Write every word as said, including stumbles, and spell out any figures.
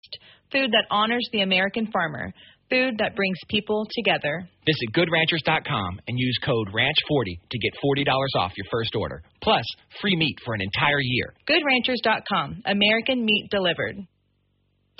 Food that honors the American farmer. Food that brings people together. Visit good ranchers dot com and use code ranch forty to get forty dollars off your first order. Plus, free meat for an entire year. good ranchers dot com. American meat delivered.